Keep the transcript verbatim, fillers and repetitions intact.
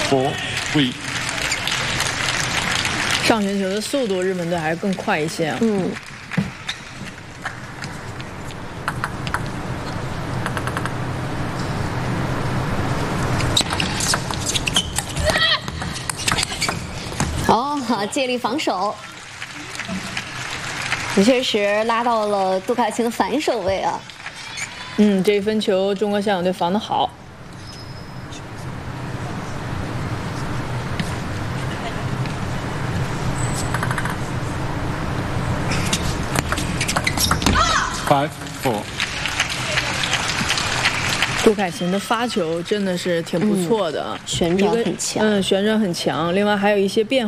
four, three. 上旋球的速度，日本队还是更快一些。 嗯。哦，借力防守，也确实拉到了杜凯琴的反手位啊。 嗯，这一分球中国香港队防得好。 Five, four. 杜凯琴的发球真的是挺不错的， 嗯、旋转很强， 嗯，旋转很强，另外还有一些变。